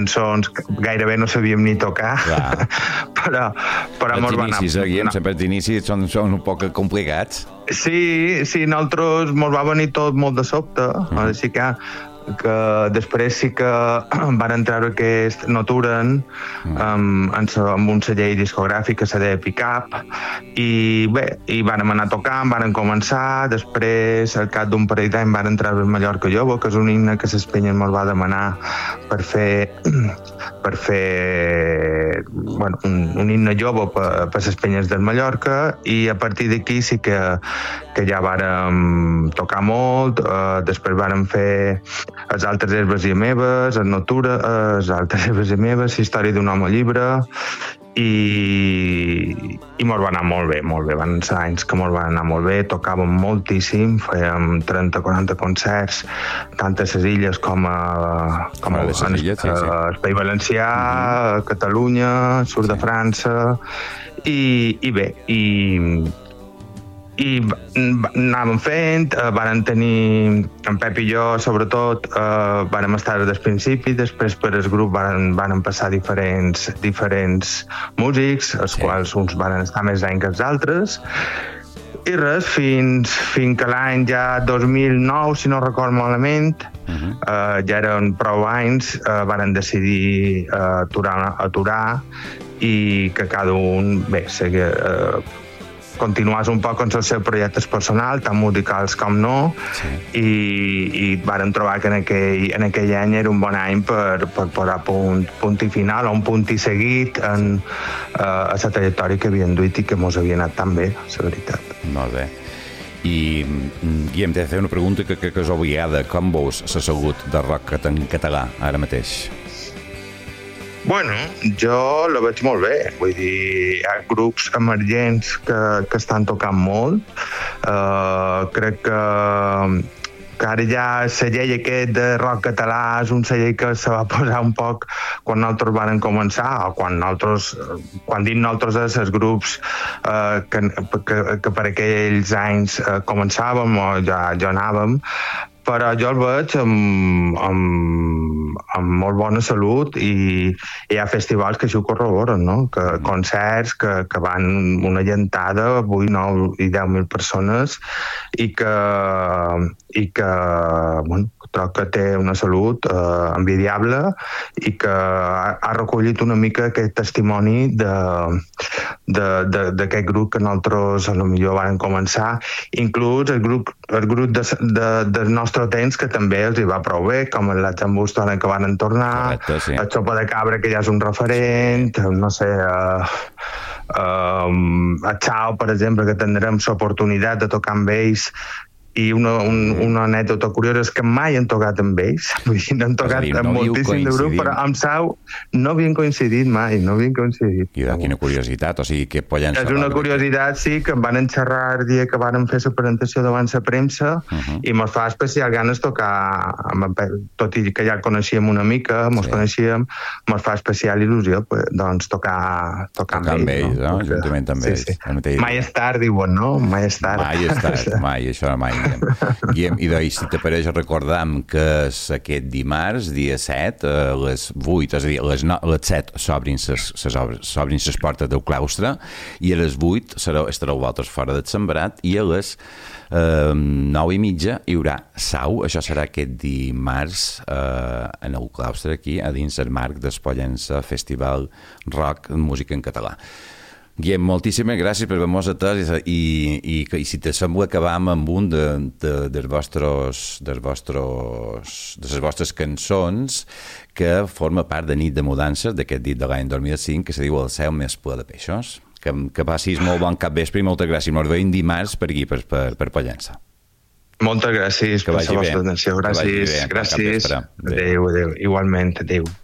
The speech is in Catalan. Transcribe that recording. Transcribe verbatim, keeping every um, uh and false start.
cançons que gairebé no sabíem ni tocar, però, però els mos va anar... inicis, eh, Guillem, sempre els inicis són, són un poc complicats. Sí, sí, nosaltres mos va venir tot molt de sobte, mm. així que que després sí que van treure aquest Noturen mm. amb, amb un celler discogràfic que se deia Pick-up, i bé, i vàrem anar tocant, vàrem començar, després al cap d'un parell d'any vàrem treure el Mallorca Llobo, que és un himne que s'Espenya ens va demanar per fer per fer bueno, un, un himne llobo per, per les penyes del Mallorca, i a partir d'aquí sí que, que ja vàrem tocar molt, eh, després vàrem fer les altres herbes i meves, les Notura, les altres herbes i meves, la història d'un home llibre, i, i mos va anar molt bé, molt bé. Van ser anys que mos van anar molt bé, tocàvem moltíssim, fèiem trenta o quaranta concerts, tant a les illes com a, com a, a, illes, sí, sí. a País Valencià, mm-hmm. a Catalunya, sud sí. de França, i, i bé, i... i anàvem fent, eh, vàrem tenir, en Pep i jo sobretot, eh, vàrem estar des del principi, després per el grup vàrem, vàrem passar diferents, diferents músics, els sí. quals uns varen estar més anys que els altres, i res, fins, fins que l'any ja dos mil nou, si no record malament, uh-huh. eh, ja eren prou anys, eh, varen decidir eh, aturar, aturar, i que cada un, bé, sigui, eh, continuàs un poc amb els seus projectes personals, tant musicals com no, sí. i, i vàrem trobar que en aquell, en aquell any era un bon any per, per posar punt, punt i final, o un punt i seguit en uh, a la trajectòria que havien duit i que mos havia anat tan bé, la veritat. Molt bé. I, Guillem, t'he de fer una pregunta que, que, que és obligada. Com veus la salut de rock en català ara mateix? Bueno, jo la veig molt bé. Vull dir, hi ha grups emergents que, que estan tocant molt. Uh, crec que, que ara ja el celler aquest de rock català és un celler que se va posar un poc quan nosaltres vàrem començar, o quan nosaltres, quan dic nosaltres és els grups uh, que, que, que per aquells anys uh, començàvem o ja, ja anàvem, però jo el veig amb, amb, amb molt bona salut, i hi ha festivals que això ho corroboren, no? Que concerts que, que van una llentada, vuit, nou i deu mil persones, i que, i que bueno, trobo que té una salut eh, envidiable, i que ha, ha recollit una mica aquest testimoni d'aquest grup que nosaltres a lo millor vam començar, inclús el grup, el grup de, de, del nostre temps, que també els hi va prou bé, com la Tambús que van tornar, correcte, sí. La Xopa de Cabra, que ja és un referent, sí. No sé, uh, uh, a Chao, per exemple, que tindrem l'oportunitat de tocar amb ells, i una, un, una anècdota curiosa és que mai han tocat amb ells, vull dir, han tocat dir, amb no moltíssim de grup, però amb Sau no havien coincidit mai, no havien coincidit. I de quina curiositat, o sigui, que Pollença... És una curiositat, sí, que em van enxerrar el dia que van fer la presentació davant la premsa, uh-huh. i mos fa especial ganes tocar, amb, tot i que ja el coneixíem una mica, mos sí. coneixíem, mos fa especial il·lusió, pues, doncs, tocar, tocar, tocar amb ells, no? no? Juntament amb ells. Sí, sí. Mai és tard, diuen, no? Mai és tard. Mai és tard, mai, això mai. Guillem, i doncs, si t'apareix, recordam que és aquest dimarts, dia set, a les vuit, és a dir, a les, no, a les set s'obrin les portes del claustre, i a les vuit sereu, estareu vosaltres fora del sembrat, i a les eh, nou i mitja hi haurà Sau. Això serà aquest dimarts eh, en el claustre, aquí, a dins el marc del Pollença Festival Rock Música en Català. Guillem, moltíssimes gràcies per haver-nos atès, i, i, i, i si te sembla acabam amb un de, de, dels vostres, dels vostres, de les vostres cançons, que forma part de Nit de Mudances, d'aquest dit de l'any dos mil cinc, que se diu El cel més ple de peixos. Que, que passis molt bon capvespre i moltes gràcies. Ens veiem dimarts per aquí, per, per, per Pollença. Moltes gràcies per la vostra atenció. Gràcies, gràcies. Adéu, adéu. Igualment, adéu.